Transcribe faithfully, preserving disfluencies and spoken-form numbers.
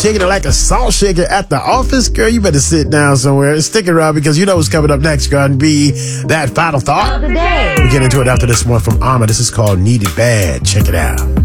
shaking it like a salt shaker at the office? Girl, you better sit down somewhere and stick around because you know what's coming up next. Going to be that final thought of the day. We get into it after this one from Arma. This is called Need It Bad. Check it out.